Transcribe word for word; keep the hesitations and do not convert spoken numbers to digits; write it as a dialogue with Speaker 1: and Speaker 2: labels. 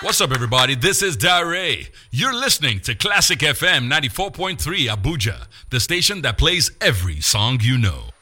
Speaker 1: What's up, everybody? This is Dare. You're listening to Classic F M ninety-four point three Abuja, the station that plays every song you know.